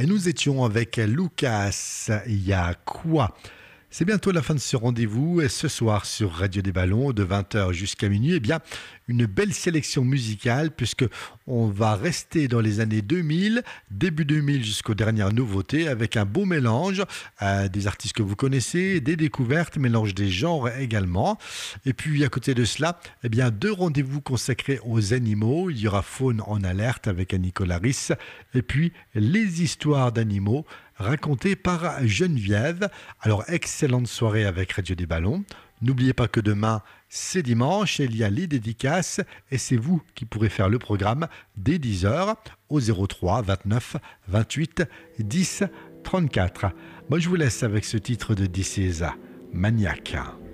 Et nous étions avec Lucas. Il y a quoi? C'est bientôt la fin de ce rendez-vous et ce soir sur Radio des Ballons de 20h jusqu'à minuit, eh bien, une belle sélection musicale puisque on va rester dans les années 2000, début 2000 jusqu'aux dernières nouveautés avec un beau mélange des artistes que vous connaissez, des découvertes, mélange des genres également. Et puis à côté de cela, eh bien, deux rendez-vous consacrés aux animaux. Il y aura Faune en alerte avec Annie Colaris et puis les histoires d'animaux racontées par Geneviève. Alors, excellente soirée avec Radio des Ballons. N'oubliez pas que demain, c'est dimanche, il y a les dédicaces et c'est vous qui pourrez faire le programme dès 10h au 03 29 28 10 34. Moi, je vous laisse avec ce titre de Dicésa, Maniaque.